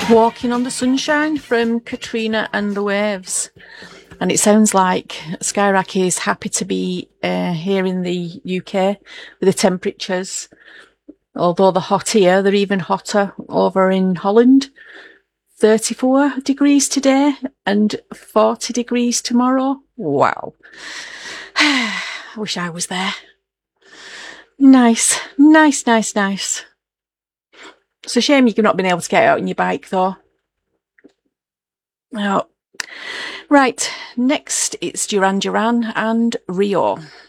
Walking on the Sunshine from Katrina and the Waves. And it sounds like Skyrack is happy to be here in the UK with the temperatures. Although they're hot here, they're even hotter over in Holland. 34 degrees today and 40 degrees tomorrow. Wow. I wish I was there. Nice. It's a shame you've not been able to get out on your bike though. Oh. Right, next it's Duran Duran and Rio.